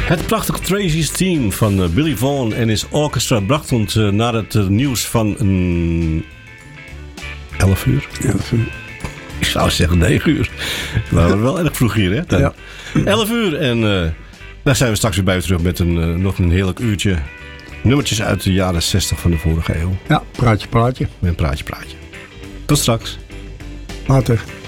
Het prachtige Tracy's Theme van Billy Vaughan en his orchestra bracht ons naar het nieuws van 11 uur. 11 uur. Ik zou zeggen 9 uur. We waren wel erg vroeg hier, hè? Ja. 11 uur en daar zijn we straks weer bij terug met nog een heerlijk uurtje. Nummertjes uit de jaren 60 van de vorige eeuw. Ja, praatje. Met een praatje. Tot straks. Later.